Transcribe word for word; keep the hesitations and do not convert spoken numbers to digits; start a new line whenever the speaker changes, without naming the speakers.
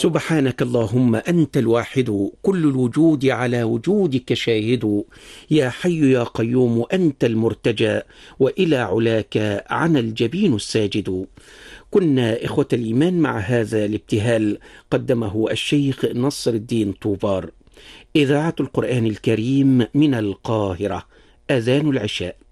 سبحانك اللهم أنت الواحد، كل الوجود على وجودك شاهد. يا حي يا قيوم أنت المرتجى، وإلى علاك عن الجبين الساجد. كنا إخوة الإيمان مع هذا الابتهال قدمه الشيخ نصر الدين طوبار. إذاعة القرآن الكريم من القاهرة، أذان العشاء.